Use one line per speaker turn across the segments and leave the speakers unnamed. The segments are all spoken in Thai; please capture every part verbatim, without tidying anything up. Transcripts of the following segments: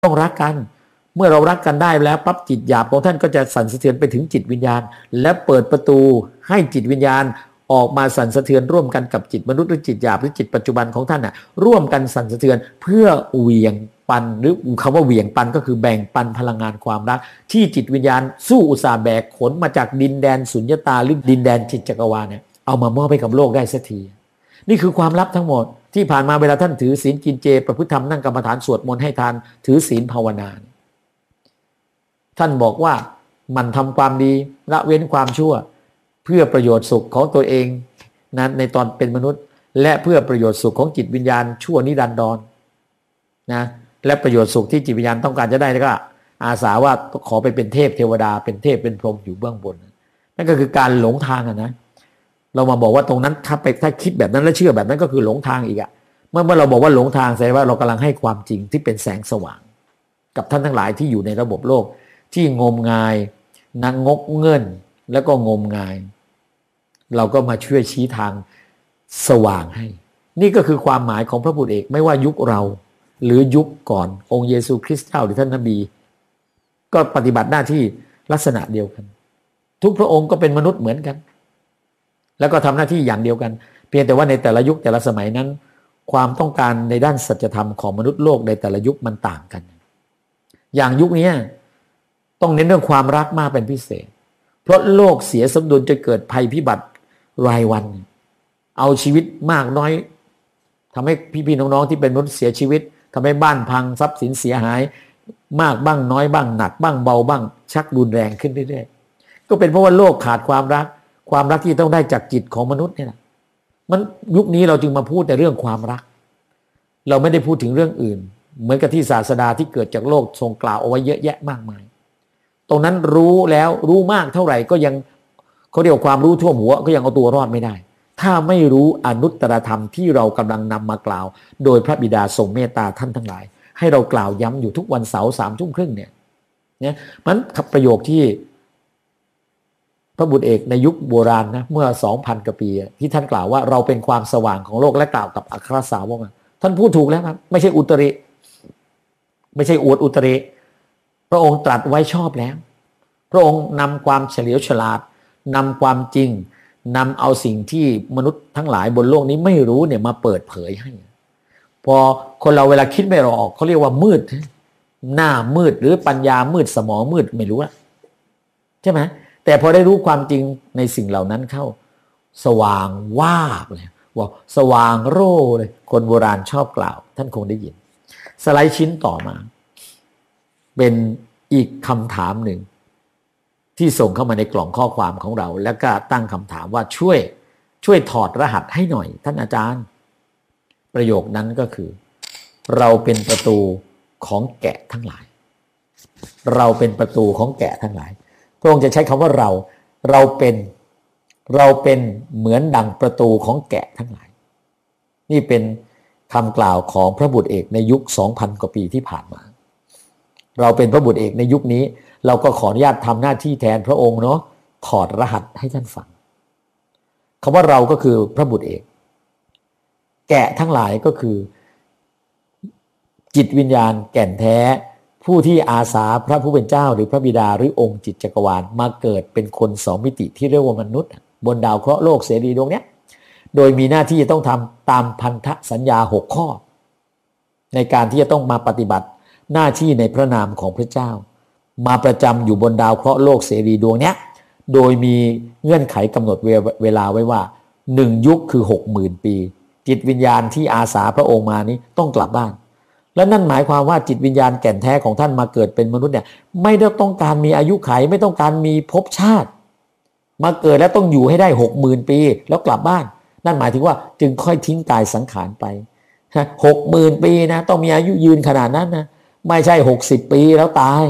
ต้องรักกันเมื่อเรารักกันได้แล้วปั๊บจิตหยาบของท่านก็จะสั่นสะเทือนไปถึงจิตวิญญาณและเปิดประตูให้จิตวิญญาณออกมาสั่นสะเทือนร่วมกันกับจิตมนุษย์หรือจิตหยาบหรือจิตปัจจุบันของท่านน่ะร่วมกันสั่นสะเทือนเพื่อเหวี่ยงปันหรือคำว่าเหวี่ยงปันก็คือแบ่งปันพลังงานความรักที่จิตวิญญาณสู้อุตสาห์แบกขนมาจากดินแดนสุญญตาหรือดินแดนจิตจักรวาลเนี่ยเอามามอบให้กับโลกได้สักทีนี่คือความลับทั้งหมดที่ผ่านมาเวลาท่านถือศีลกินเจประพฤติธรรมนั่งกรรมฐานสวดมนต์ให้ทานถือศีลภาวนาท่านบอกว่ามันทำความดีละเว้นความชั่วเพื่อประโยชน์สุขของตัวเองนั้นในตอนเป็นมนุษย์และเพื่อประโยชน์สุขของจิตวิญญาณชั่วนิรันดรนะและประโยชน์สุขที่จิตวิญญาณต้องการจะได้ก็อาสาว่าขอไปเป็นเทพเทวดาเป็นเทพเป็นพรหมอยู่เบื้องบนนั่นก็คือการหลงทางอ่ะนะเรามาบอกว่าตรงนั้นถ้าไปถ้าคิดแบบนั้นและเชื่อแบบนั้นก็คือหลงทางอีกอ่ะเมื่อเมื่อเราบอกว่าหลงทางแสดงว่าเรากำลังให้ความจริงที่เป็นแสงสว่างกับท่านทั้งหลายที่อยู่ในระบบโลกที่งมงายนังงกเงินแล้วก็งมงายเราก็มาช่วยชี้ทางสว่างให้นี่ก็คือความหมายของพระบุตรเอกไม่ว่ายุคเราหรือยุคก่อนองค์เยซูคริสต์เจ้าหรือท่านนบีก็ปฏิบัติหน้าที่ลักษณะเดียวกันทุกพระองค์ก็เป็นมนุษย์เหมือนกันแล้วก็ทำหน้าที่อย่างเดียวกันเพียงแต่ว่าในแต่ละยุคแต่ละสมัยนั้นความต้องการในด้านสัจธรรมของมนุษย์โลกในแต่ละยุคมันต่างกันอย่างยุคนี้ต้องเน้นเรื่องความรักมากเป็นพิเศษเพราะโลกเสียสมดุลจะเกิดภัยพิบัติรายวันเอาชีวิตมากน้อยทำให้พี่ๆน้องๆที่เป็นมนุษย์เสียชีวิตทำให้บ้านพังทรัพย์สินเสียหายมากบ้างน้อยบ้างหนักบ้างเบาบ้างชักรุนแรงขึ้นเรื่อยๆก็เป็นเพราะว่าโลกขาดความรักความรักที่ต้องได้จากจิตของมนุษย์เนี่ยนะมันยุคนี้เราจึงมาพูดแต่เรื่องความรักเราไม่ได้พูดถึงเรื่องอื่นเหมือนกับที่ศาสดาที่เกิดจากโลกทรงกล่าวเอาไว้เยอะแยะมากมายตรงนั้นรู้แล้วรู้มากเท่าไหร่ก็ยังเขาเรียกความรู้ท่วมหัวก็ยังเอาตัวรอดไม่ได้ถ้าไม่รู้อนุตตรธรรมที่เรากำลังนำมากล่าวโดยพระบิดาทรงเมตตาท่านทั้งหลายให้เรากล่าวย้ำอยู่ทุกวันเสาร์สามทุ่มครึ่งเนี่ยเนี่ยมันประโยคที่พระบุตรเอกในยุคโบราณนะเมื่อ สองพัน กว่าปีที่ท่านกล่าวว่าเราเป็นความสว่างของโลกและกล่าวกับอัครสาวกท่านพูดถูกแล้วครับไม่ใช่อุตริไม่ใช่อวดอุตริพระองค์ตรัสไว้ชอบแล้วพระองค์นำความเฉลียวฉลาดนำความจริงนำเอาสิ่งที่มนุษย์ทั้งหลายบนโลกนี้ไม่รู้เนี่ยมาเปิดเผยให้พอคนเราเวลาคิดไม่ออกเขาเรียกว่ามืดหน้ามืดหรือปัญญามืดสมองมืดไม่รู้อะใช่ไหมแต่พอได้รู้ความจริงในสิ่งเหล่านั้นเข้าสว่างว่าบเลยว่าสว่างโร่เลยคนโบราณชอบกล่าวท่านคงได้ยินสไลด์ชิ้นต่อมาเป็นอีกคำถามหนึ่งที่ส่งเข้ามาในกล่องข้อความของเราแล้วก็ตั้งคำถามว่าช่วยช่วยถอดรหัสให้หน่อยท่านอาจารย์ประโยคนั้นก็คือเราเป็นประตูของแกะทั้งหลายเราเป็นประตูของแกะทั้งหลายพระองค์จะใช้คำว่าเราเราเป็นเราเป็นเหมือนดังประตูของแกะทั้งหลายนี่เป็นคำกล่าวของพระบุตรเอกในยุค สองพัน กว่าปีที่ผ่านมาเราเป็นพระบุตรเอกในยุคนี้เราก็ขออนุญาตทำหน้าที่แทนพระองค์เนาะถอดรหัสให้ท่านฟังคำว่าเราก็คือพระบุตรเอกแกะทั้งหลายก็คือจิตวิญญาณแก่นแท้ผู้ที่อาสาพระผู้เป็นเจ้าหรือพระบิดาหรือองค์จิตจักรวาลมาเกิดเป็นคนสองมิติที่เรียกว่ามนุษย์บนดาวเคราะห์โลกเสรีดวงเนี้ยโดยมีหน้าที่จะต้องทำตามพันธสัญญาหกข้อในการที่จะต้องมาปฏิบัติหน้าที่ในพระนามของพระเจ้ามาประจำอยู่บนดาวเคราะห์โลกเสรีดวงเนี้ยโดยมีเงื่อนไขกำหนดเวลาไว้ว่าหนึ่งยุคคือ หกหมื่น ปีจิตวิญญาณที่อาสาพระองค์มานี้ต้องกลับบ้านและนั่นหมายความว่าจิตวิญญาณแก่นแท้ของท่านมาเกิดเป็นมนุษย์เนี่ยไม่ได้ต้องการมีอายุขัยไม่ต้องการมีภพชาติมาเกิดแล้วต้องอยู่ให้ได้ หกหมื่น ปีแล้วกลับบ้านนั่นหมายถึงว่าจึงค่อยทิ้งกายสังขารไป หกหมื่น ปีนะต้องมีอายุยืนขนาดนั้นนะไม่ใช่หกสิบปีแล้วตาย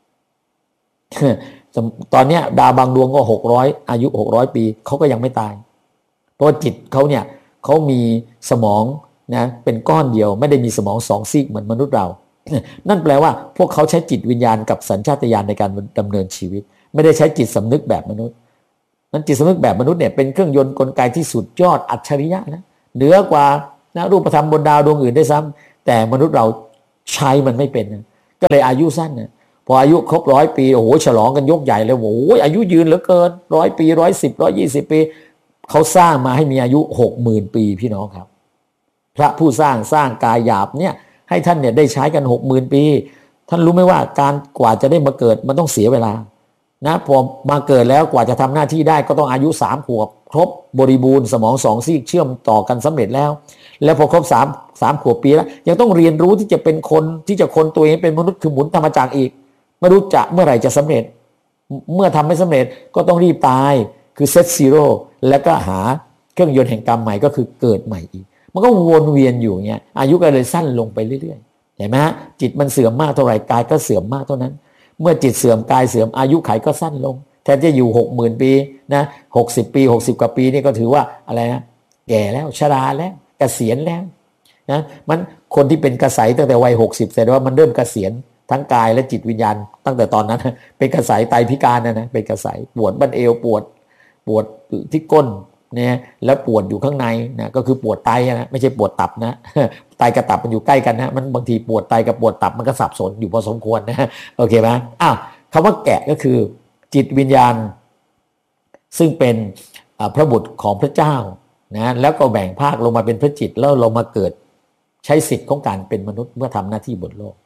ตอนนี้ดาวบางดวงก็หกร้อยอายุหกร้อยปีเขาก็ยังไม่ตายเพราะจิตเขาเนี่ยเขามีสมองนะเป็นก้อนเดียวไม่ได้มีสมองสองซีกเหมือนมนุษย์เรานั่นแปลว่าพวกเขาใช้จิตวิญญาณกับสัญชาตญาณในการดำเนินชีวิตไม่ได้ใช้จิตสำนึกแบบมนุษย์นั้นจิตสำนึกแบบมนุษย์เนี่ยเป็นเครื่องยนต์กลไกที่สุดยอดอัจฉริยะนะเหนือกว่านะรูปธรรมบนดาวดวงอื่นได้ซ้ำแต่มนุษย์เราใช้มันไม่เป็นนะก็เลยอายุสั้นนะพออายุครบร้อยปีโอ้โหฉลองกันยกใหญ่เลยโอ้โหอายุยืนเหลือเกินร้อยปีร้อยสิบร้อยยี่สิบปีเขาสร้างมาให้มีอายุหกหมื่นปีพี่น้องครับพระผู้สร้างสร้างกายหยาบเนี่ยให้ท่านเนี่ยได้ใช้กันหกหมื่นปีท่านรู้ไหมว่าการกว่าจะได้มาเกิดมันต้องเสียเวลานะพอมาเกิดแล้วกว่าจะทำหน้าที่ได้ก็ต้องอายุสามขวบครบบริบูรณ์สมองสองซีกเชื่อมต่อกันสำเร็จแล้วแล้วพอครบสามสามขวบปีแล้วยังต้องเรียนรู้ที่จะเป็นคนที่จะคนตัวเองเป็นมนุษย์คือหมุนธรรมจักรอีกไม่รู้จะเมื่อไหร่จะสำเร็จเมื่อทำไม่สำเร็จก็ต้องรีบตายคือเซตซีโร่แล้วก็หาเครื่องยนต์แห่งกรรมใหม่ก็คือเกิดใหม่อีกมันก็วนเวียนอยู่เงี้ยอายุก็เลยสั้นลงไปเรื่อยๆเห็นไหมฮะจิตมันเสื่อมมากเท่าไหร่กายก็เสื่อมมากเท่านั้นเมื่อจิตเสื่อมกายเสื่อมอายุไขก็สั้นลงแทนจะอยู่หกหมื่นปีนะหกสิบปีหกสิบกว่าปีนี่ก็ถือว่าอะไรนะแก่แล้วชราแล้วเกษียณแล้วนะมันคนที่เป็นกระสายตั้งแต่วัยหกสิบแสดงว่ามันเริ่มเกษียณทั้งกายและจิตวิญญาณตั้งแต่ตอนนั้นเป็นกระสายไตพิการนะนะเป็นกระสายปวดบั้นเอวปวดปวดที่ก้นเนี่ยแล้วปวดอยู่ข้างในนะก็คือปวดไตนะไม่ใช่ปวดตับนะไตกับตับมันอยู่ใกล้กันนะมันบางทีปวดไตกับปวดตับมันก็สับสนอยู่พอสมควรนะโอเคไหมอ้าวคำว่าแกะก็คือจิตวิญญาณซึ่งเป็นพระบุตรของพระเจ้านะแล้วก็แบ่งภาคลงมาเป็นพระจิตแล้วลงมาเกิดใช้สิทธิ์ของการเป็นมนุษย์เมื่อทำหน้าที่บนโลก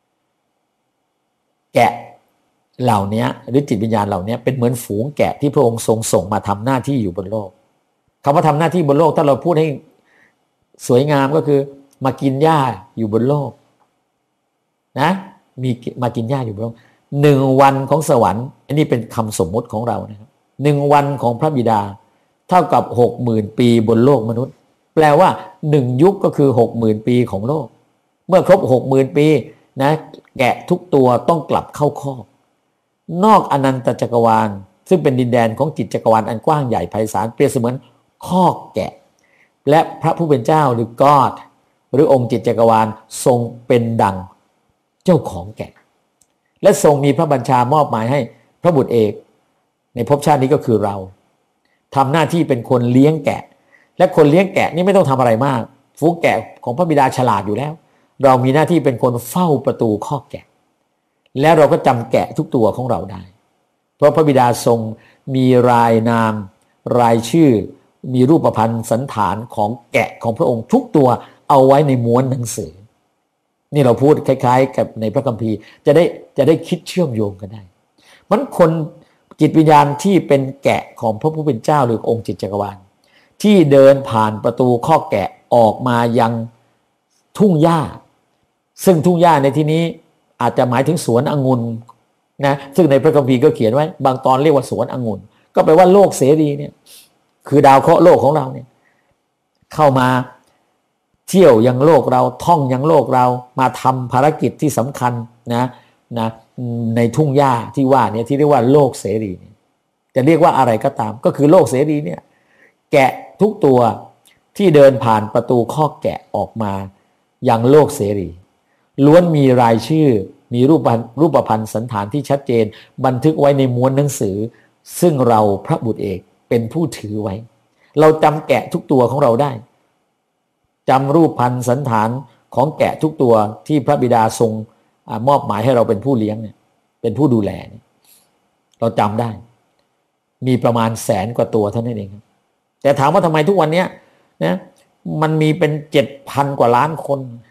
แกะเหล่านี้หรือจิตวิญญาณเหล่านี้เป็นเหมือนฝูงแกะที่พระองค์ทรงส่งมาทำหน้าที่อยู่บนโลกคำว่าทำหน้าที่บนโลกถ้าเราพูดให้สวยงามก็คือมากินหญ้าอยู่บนโลกนะมีมากินหญ้าอยู่บนโลกหนึ่งวันของสวรรค์อันนี้เป็นคำสมมติของเรานะครับหนึ่งวันของพระบิดาเท่ากับหกหมื่นปีบนโลกมนุษย์แปลว่าหนึ่งยุคก็คือหกหมื่นปีของโลกเมื่อครบหกหมื่นปีนะแกะทุกตัวต้องกลับเข้าคอกนอกอนันตจักรวาลซึ่งเป็นดินแดนของจิตจักรวาลอันกว้างใหญ่ไพศาลเปรียบเสมือนคอกแกะและพระผู้เป็นเจ้าหรือ God หรือองค์จิตจักรวาลทรงเป็นดังเจ้าของแกะและทรงมีพระบัญชามอบหมายให้พระบุตรเอกในภพชาตินี้ก็คือเราทำหน้าที่เป็นคนเลี้ยงแกะและคนเลี้ยงแกะนี่ไม่ต้องทำอะไรมากฝูงแกะของพระบิดาฉลาดอยู่แล้วเรามีหน้าที่เป็นคนเฝ้าประตูคอกแกะแล้วเราก็จำแกะทุกตัวของเราได้เพราะพระบิดาทรงมีรายนามรายชื่อมีรูปพรรณสันฐานของแกะของพระองค์ทุกตัวเอาไว้ในม้วนหนังสือนี่เราพูดคล้ายๆกับในพระคัมภีร์จะได้จะได้คิดเชื่อมโยงกันได้มันคนจิตวิญญาณที่เป็นแกะของพระผู้เป็นเจ้าหรือองค์จิตจักรวาลที่เดินผ่านประตูคอกแกะออกมายังทุ่งหญ้าซึ่งทุ่งหญ้าในที่นี้อาจจะหมายถึงสวนองุ่นนะซึ่งในพระคัมภีร์ก็เขียนไว้บางตอนเรียกว่าสวนองุ่นก็แปลว่าโลกเสรีเนี่ยคือดาวเคราะห์โลกของเราเนี่ยเข้ามาเที่ยวยังโลกเราท่องยังโลกเรามาทำภารกิจที่สำคัญนะนะในทุ่งหญ้าที่ว่าเนี่ยที่เรียกว่าโลกเสรีจะเรียกว่าอะไรก็ตามก็คือโลกเสรีเนี่ยแกะทุกตัวที่เดินผ่านประตูคอกแกะออกมายังโลกเสรีล้วนมีรายชื่อมีรูปรูปพรรณสันฐานที่ชัดเจนบันทึกไว้ในม้วนหนังสือซึ่งเราพระบุตรเอกเป็นผู้ถือไว้เราจำแกะทุกตัวของเราได้จำรูปพรรณสันฐานของแกะทุกตัวที่พระบิดาทรงมอบหมายให้เราเป็นผู้เลี้ยงเนี่ยเป็นผู้ดูแลเนี่ยเราจำได้มีประมาณแสนกว่าตัวเท่านั้นเองครับแต่ถามว่าทำไมทุกวันนี้นะมันมีเป็นเจ็ดพันกว่าล้านคน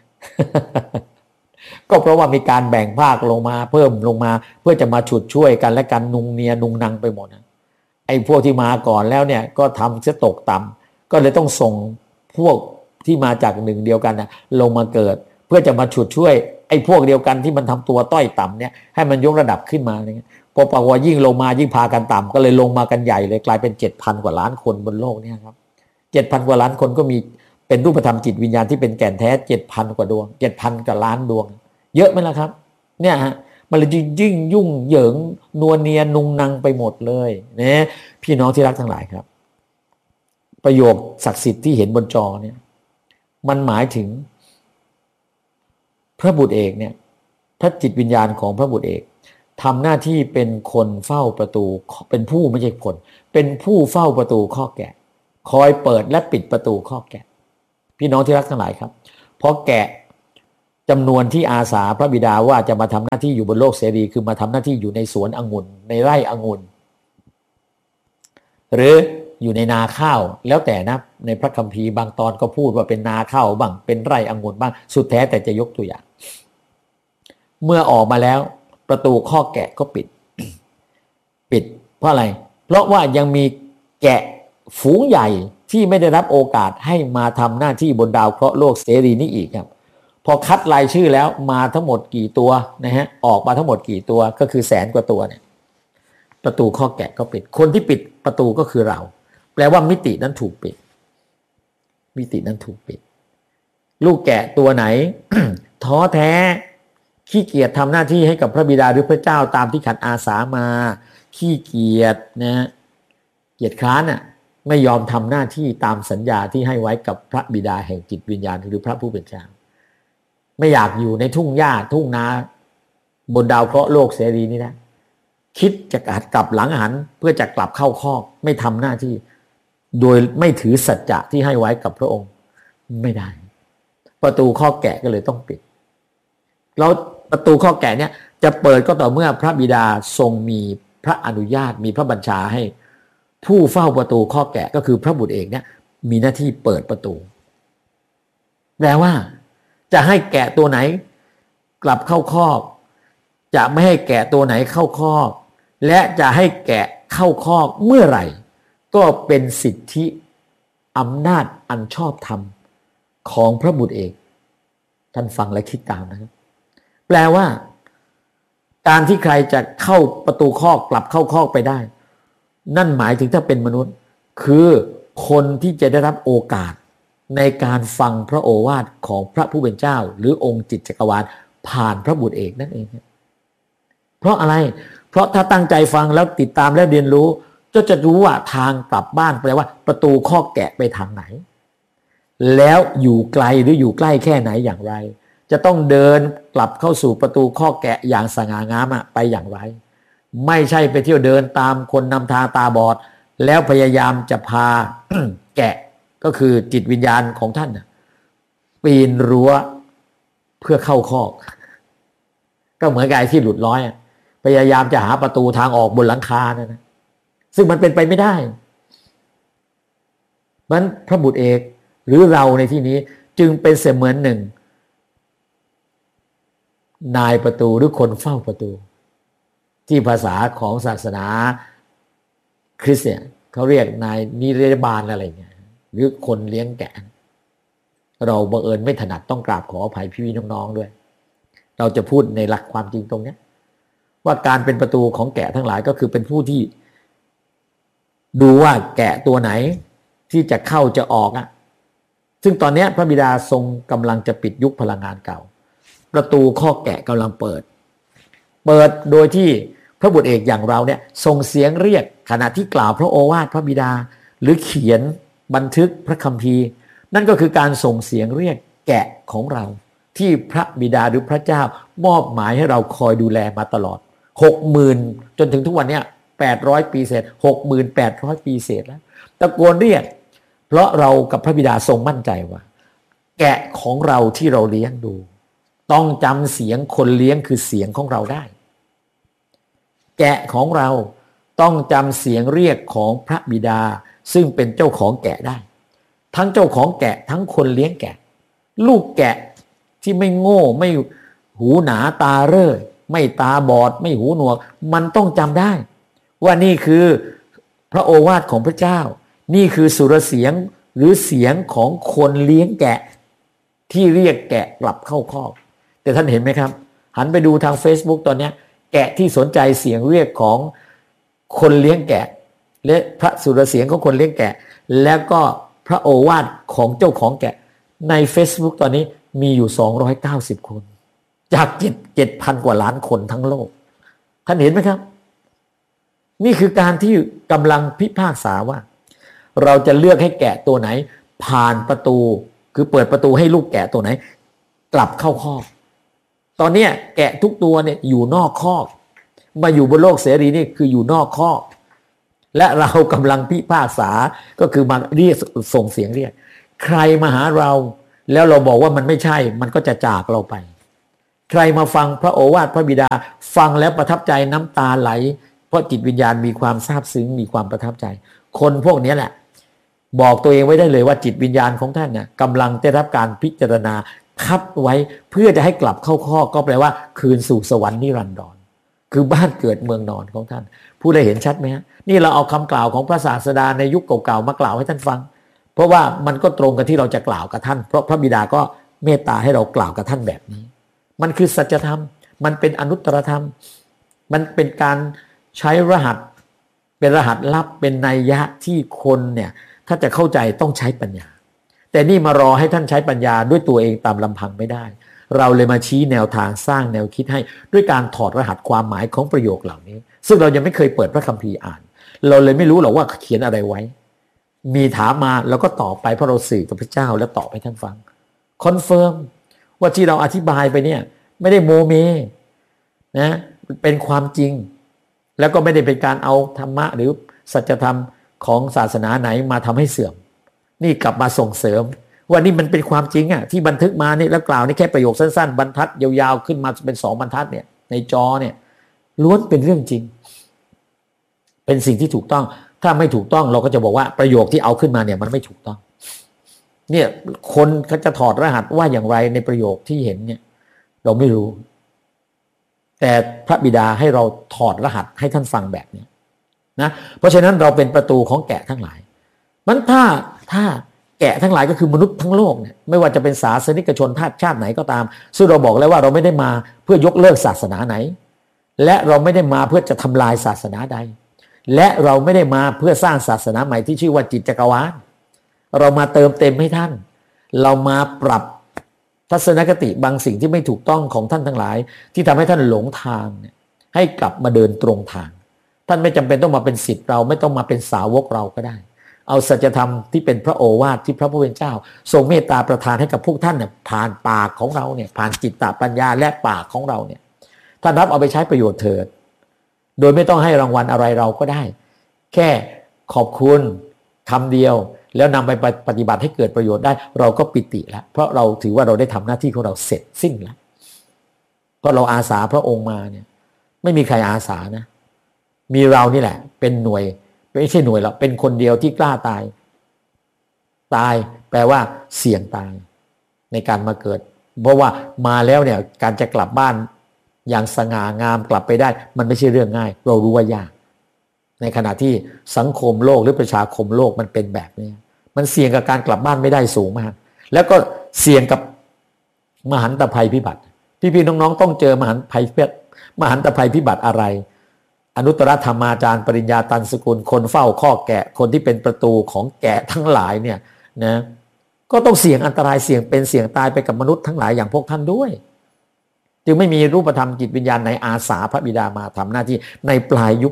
ก็เพราะว่ามีการแบ่งภาคลงมาเพิ่มลงมาเพื่อจะมาฉุดช่วยกันและกันนุงเนียนุงนังไปหมดนะไอ้พวกที่มาก่อนแล้วเนี่ยก็ทำเสียตกต่ำก็เลยต้องส่งพวกที่มาจากหนึ่งเดียวกันนะลงมาเกิดเพื่อจะมาฉุดช่วยไอ้พวกเดียวกันที่มันทำตัวต้อยต่ำเนี่ยให้มันยกระดับขึ้นมาเนี่ยพอปากว่ายิ่งลงมายิ่งพากันต่ำก็เลยลงมากันใหญ่เลยกลายเป็นเจ็ดพันกว่าล้านคนบนโลกเนี่ยครับเจ็ดพันกว่าล้านคนก็มีเป็นรูปธรรมจิตวิญญาณที่เป็นแก่นแท้เจ็ดพันกว่าดวงเจ็ดพันกว่าล้านดวงเยอะไหมล่ะครับเนี่ยฮะมันเลยยิ่งยุ่งเหยิงนัวเนียนุงนังไปหมดเลยนะพี่น้องที่รักทั้งหลายครับประโยคศักดิ์สิทธิ์ที่เห็นบนจอเนี่ยมันหมายถึงพระบุตรเอกเนี่ยพระจิตวิญญาณของพระบุตรเอกทำหน้าที่เป็นคนเฝ้าประตูเป็นผู้ไม่ใช่คนเป็นผู้เฝ้าประตูคอกแกะคอยเปิดและปิดประตูคอกแกะพี่น้องที่รักทั้งหลายครับพอแกะจำนวนที่อาสาพระบิดาว่าจะมาทำหน้าที่อยู่บนโลกเสรีคือมาทำหน้าที่อยู่ในสวนองุ่นในไร่องุ่นหรืออยู่ในนาข้าวแล้วแต่นะในพระคัมภีร์บางตอนก็พูดว่าเป็นนาข้าวบ้างเป็นไร่องุ่นบ้างสุดแท้แต่จะยกตัวอย่างเมื่อออกมาแล้วประตูข้อแกะก็ปิดปิดเพราะอะไรเพราะว่ายังมีแกะฝูงใหญ่ที่ไม่ได้รับโอกาสให้มาทำหน้าที่บนดาวเคราะห์โลกเสรีนี้อีกครับพอคัดรายชื่อแล้วมาทั้งหมดกี่ตัวนะฮะออกมาทั้งหมดกี่ตัวก็คือแสนกว่าตัวเนี่ยประตูข้อแกะก็ปิดคนที่ปิดประตูก็คือเราแปลว่ามิตินั้นถูกปิดมิตินั้นถูกปิดลูกแกะตัวไหน ท้อแท้ขี้เกียจทำหน้าที่ให้กับพระบิดาหรือพระเจ้าตามที่ขันอาสามาขี้เกียจนะเกียจคร้านอ่ะไม่ยอมทำหน้าที่ตามสัญญาที่ให้ไว้กับพระบิดาแห่งจิตวิญญาณหรือพระผู้เป็นเจ้าไม่อยากอยู่ในทุ่งหญ้าทุ่งนาบนดาวเคราะห์โลกเสรีนี่นะคิดจะกลับหลังหันเพื่อจะกลับเข้าคอกไม่ทำหน้าที่โดยไม่ถือสัจจะที่ให้ไว้กับพระองค์ไม่ได้ประตูข้อแกะก็เลยต้องปิดแล้วประตูข้อแกะเนี่ยจะเปิดก็ต่อเมื่อพระบิดาทรงมีพระอนุญาตมีพระบัญชาให้ผู้เฝ้าประตูข้อแกะก็คือพระบุตรเองเนี่ยมีหน้าที่เปิดประตูแปลว่าจะให้แกะตัวไหนกลับเข้าคอกจะไม่ให้แกะตัวไหนเข้าคอกและจะให้แกะเข้าคอกเมื่อไหร่ก็เป็นสิทธิอำนาจอันชอบธรรมของพระบุตรเองท่านฟังและคิดตามนะครับแปลว่าการที่ใครจะเข้าประตูคอกกลับเข้าคอกไปได้นั่นหมายถึงถ้าเป็นมนุษย์คือคนที่จะได้รับโอกาสในการฟังพระโอวาทของพระผู้เป็นเจ้าหรือองค์จิตจักรวาลผ่านพระบุตรเอกนั่นเองเพราะอะไรเพราะถ้าตั้งใจฟังแล้วติดตามและเรียนรู้ก็จะรู้ว่าทางกลับบ้านแปลว่าประตูข้อแกะไปทางไหนแล้วอยู่ไกลหรืออยู่ใกล้แค่ไหนอย่างไรจะต้องเดินกลับเข้าสู่ประตูข้อแกะอย่างสง่างามไปอย่างไรไม่ใช่ไปเที่ยวเดินตามคนนำทางตาบอดแล้วพยายามจะพา แกะก็คือจิตวิญญาณของท่านปีนรั้วเพื่อเข้าคอกก็เหมือนกับไอ้ที่หลุดร้อยพยายามจะหาประตูทางออกบนหลังคานะนะซึ่งมันเป็นไปไม่ได้มันพระบุตรเอกหรือเราในที่นี้จึงเป็นเสมือนหนึ่งนายประตูหรือคนเฝ้าประตูที่ภาษาของศาสนาคริสเตียนเขาเรียกนายนิรบาลอะไรเงี้ยหรือคนเลี้ยงแกะเราบังเอิญไม่ถนัดต้องกราบขออภัยพี่ๆน้องๆด้วยเราจะพูดในหลักความจริงตรงนี้ว่าการเป็นประตูของแกะทั้งหลายก็คือเป็นผู้ที่ดูว่าแกะตัวไหนที่จะเข้าจะออกอ่ะซึ่งตอนนี้พระบิดาทรงกำลังจะปิดยุคพลังงานเก่าประตูข้อแกะกำลังเปิดเปิดโดยที่พระบุตรเอกอย่างเราเนี่ยส่งเสียงเรียกขณะที่กล่าวพระโอวาทพระบิดาหรือเขียนบันทึกพระคัมภีร์นั่นก็คือการส่งเสียงเรียกแกะของเราที่พระบิดาหรือพระเจ้ามอบหมายให้เราคอยดูแลมาตลอด หกหมื่น จนถึงทุกวันเนี้ยแปดร้อยปีเศษ หกหมื่นแปดร้อย ปีเศษแล้วตะโกนเรียกเพราะเรากับพระบิดาทรงมั่นใจว่าแกะของเราที่เราเลี้ยงดูต้องจำเสียงคนเลี้ยงคือเสียงของเราได้แกะของเราต้องจำเสียงเรียกของพระบิดาซึ่งเป็นเจ้าของแกะได้ทั้งเจ้าของแกะทั้งคนเลี้ยงแกะลูกแกะที่ไม่โง่ไม่หูหนาตาเร่อไม่ตาบอดไม่หูหนวกมันต้องจำได้ว่านี่คือพระโอวาทของพระเจ้านี่คือสุรเสียงหรือเสียงของคนเลี้ยงแกะที่เรียกแกะกลับเข้าคอกแต่ท่านเห็นไหมครับหันไปดูทาง Facebook ตอนนี้แกะที่สนใจเสียงเรียกของคนเลี้ยงแกะและพระสุรเสียงของคนเลี้ยงแกะแล้วก็พระโอวาทของเจ้าของแกะใน Facebook ตอนนี้มีอยู่สองร้อยเก้าสิบคนจากเจ็ดพัน กว่าล้านคนทั้งโลกท่านเห็นไหมครับนี่คือการที่กำลังพิพากษาว่าเราจะเลือกให้แกะตัวไหนผ่านประตูคือเปิดประตูให้ลูกแกะตัวไหนกลับเข้าคอกตอนนี้แกะทุกตัวเนี่ยอยู่นอกคอกมาอยู่บนโลกเสรีนี่คืออยู่นอกคอกและเรากำลังพิพากษาก็คือมาเรียกส่งเสียงเรียกใครมาหาเราแล้วเราบอกว่ามันไม่ใช่มันก็จะจากเราไปใครมาฟังพระโอวาทพระบิดาฟังแล้วประทับใจน้ำตาไหลเพราะจิตวิญญาณมีความซาบซึ้งมีความประทับใจคนพวกนี้แหละบอกตัวเองไว้ได้เลยว่าจิตวิญญาณของท่านเนี่ยกำลังได้รับการพิจารณาคัดไว้เพื่อจะให้กลับเข้าข้อก็แปลว่าคืนสู่สวรรค์นิรันดรคือบ้านเกิดเมืองนอนของท่านผู้ใดเห็นชัดไหมฮะนี่เราเอาคำกล่าวของพระศาสดาในยุคเก่าๆมากล่าวให้ท่านฟังเพราะว่ามันก็ตรงกับที่เราจะกล่าวกับท่านเพราะพระบิดาก็เมตตาให้เรากล่าวกับท่านแบบนี้มันคือสัจธรรมมันเป็นอนุตตรธรรมมันเป็นการใช้รหัสเป็นรหัสลับเป็นนัยยะที่คนเนี่ยถ้าจะเข้าใจต้องใช้ปัญญาแต่นี่มารอให้ท่านใช้ปัญญาด้วยตัวเองตามลำพังไม่ได้เราเลยมาชี้แนวทางสร้างแนวคิดให้ด้วยการถอดรหัสความหมายของประโยคเหล่านี้ซึ่งเรายังไม่เคยเปิดพระคัมภีร์อ่านเราเลยไม่รู้หรอกว่าเขียนอะไรไว้มีถามมาแล้วก็ตอบไปเพราะเราสื่อกับพระเจ้าแล้วตอบให้ท่านฟังคอนเฟิร์มว่าที่เราอธิบายไปเนี่ยไม่ได้โมเมนะเป็นความจริงแล้วก็ไม่ได้เป็นการเอาธรรมะหรือสัจธรรมของศาสนาไหนมาทำให้เสื่อมนี่กลับมาส่งเสริมว่านี่มันเป็นความจริงอ่ะที่บันทึกมานี่แล้วกล่าวนี่แค่ประโยคสั้นๆบรรทัดยาวๆขึ้นมาเป็นสองบรรทัดเนี่ยในจอเนี่ยล้วนเป็นเรื่องจริงเป็นสิ่งที่ถูกต้องถ้าไม่ถูกต้องเราก็จะบอกว่าประโยคที่เอาขึ้นมาเนี่ยมันไม่ถูกต้องเนี่ยคนเขาจะถอดรหัสว่าอย่างไรในประโยคที่เห็นเนี่ยเราไม่รู้แต่พระบิดาให้เราถอดรหัสให้ท่านฟังแบบนี้นะเพราะฉะนั้นเราเป็นประตูของแกะทั้งหลายมันถ้าถ้าแกะทั้งหลายก็คือมนุษย์ทั้งโลกเนี่ยไม่ว่าจะเป็นศาสนิกชนชาติชาติไหนก็ตามซึ่งเราบอกแล้วว่าเราไม่ได้มาเพื่อยกเลิกศาสนาไหนและเราไม่ได้มาเพื่อจะทำลายศาสนาใดและเราไม่ได้มาเพื่อสร้างศาสนาใหม่ที่ชื่อว่าจิตจักรวาลเรามาเติมเต็มให้ท่านเรามาปรับทัศนคติบางสิ่งที่ไม่ถูกต้องของท่านทั้งหลายที่ทำให้ท่านหลงทางเนี่ยให้กลับมาเดินตรงทางท่านไม่จำเป็นต้องมาเป็นศิษย์เราไม่ต้องมาเป็นสาวกเราก็ได้เอาสัจธรรมที่เป็นพระโอวาทที่พระผู้เป็นเจ้าทรงเมตตาประทานให้กับพวกท่านเนี่ยผ่านปากของเราเนี่ยผ่านจิตตปัญญาและปากของเราเนี่ยท่านรับเอาไปใช้ประโยชน์เถิดโดยไม่ต้องให้รางวัลอะไรเราก็ได้แค่ขอบคุณคำเดียวแล้วนำไปปฏิบัติให้เกิดประโยชน์ได้เราก็ปิติแล้วเพราะเราถือว่าเราได้ทำหน้าที่ของเราเสร็จสิ้นแล้วเพราะเราอาสาพระองค์มาเนี่ยไม่มีใครอาสานะมีเรานี่แหละเป็นหน่วยไม่ใช่หน่วยหรอกเป็นคนเดียวที่กล้าตายตายแปลว่าเสี่ยงตายในการมาเกิดเพราะว่ามาแล้วเนี่ยการจะกลับบ้านอย่างสง่างามกลับไปได้มันไม่ใช่เรื่องง่ายเรารู้ว่ายากในขณะที่สังคมโลกหรือประชาคมโลกมันเป็นแบบนี้มันเสี่ยงกับการกลับบ้านไม่ได้สูงมากแล้วก็เสี่ยงกับมหันตภัยพิบัติพี่ๆน้องๆต้องเจอมหันตภัยพิบัติมหันตภัยพิบัติอะไรอนุตตรธรรมาจารย์ปริญญาตันสกุลคนเฝ้าข้อแกะคนที่เป็นประตูของแกะทั้งหลายเนี่ยนะก็ต้องเสี่ยงอันตรายเสี่ยงเป็นเสี่ยงตายไปกับมนุษย์ทั้งหลายอย่างพวกท่านด้วยจึงไม่มีรูปธรรมจิตวิญญาณในอาสาพระบิดามาทำหน้าที่ในปลายยุค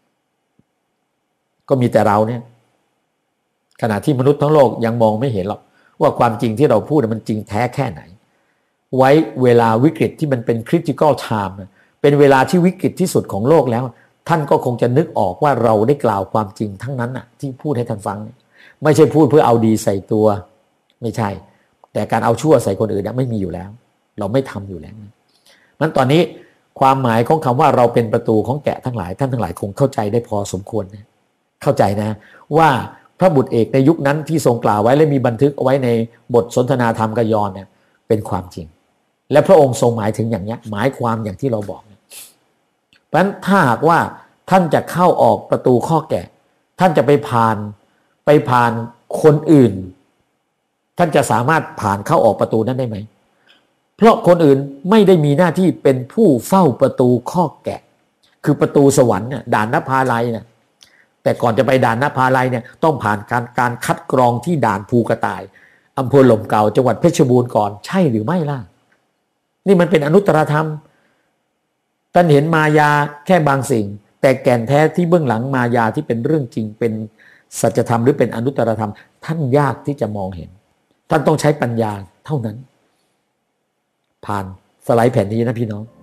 ก็มีแต่เราเนี่ยขณะที่มนุษย์ทั้งโลกยังมองไม่เห็นหรอกว่าความจริงที่เราพูดมันจริงแท้แค่ไหนไว้เวลาวิกฤตที่มันเป็น critical time เป็นเวลาที่วิกฤตที่สุดของโลกแล้วท่านก็คงจะนึกออกว่าเราได้กล่าวความจริงทั้งนั้นน่ะที่พูดให้ท่านฟังไม่ใช่พูดเพื่อเอาดีใส่ตัวไม่ใช่แต่การเอาชั่วใส่คนอื่นเนี่ยไม่มีอยู่แล้วเราไม่ทำอยู่แล้วนั้นตอนนี้ความหมายของคำว่าเราเป็นประตูของแกะทั้งหลายท่านทั้งหลายคงเข้าใจได้พอสมควรนะเข้าใจนะว่าพระบุตรเอกในยุคนั้นที่ทรงกล่าวไว้และมีบันทึกเอาไว้ในบทสนทนาธรรมกยอนเนี่ยเป็นความจริงและพระองค์ทรงหมายถึงอย่างนี้หมายความอย่างที่เราบอกเพราะฉะนั้นถ้าหากว่าท่านจะเข้าออกประตูข้อแกะท่านจะไปผ่านไปผ่านคนอื่นท่านจะสามารถผ่านเข้าออกประตูนั้นได้ไหมเพราะคนอื่นไม่ได้มีหน้าที่เป็นผู้เฝ้าประตูข้อแกะคือประตูสวรรค์เนี่ยด่านนภาลัยเนี่ยแต่ก่อนจะไปด่านนภาลัยเนี่ยต้องผ่านการการคัดกรองที่ด่านภูกระต่ายอำเภอหล่มเก่าจังหวัดเพชรบูรณ์ก่อนใช่หรือไม่ล่ะนี่มันเป็นอนุตตรธรรมท่านเห็นมายาแค่บางสิ่งแต่แก่นแท้ที่เบื้องหลังมายาที่เป็นเรื่องจริงเป็นสัจธรรมหรือเป็นอนุตตรธรรมท่านยากที่จะมองเห็นท่านต้องใช้ปัญญาเท่านั้นผ่านสไลด์แผ่นนี้นะพี่น้อง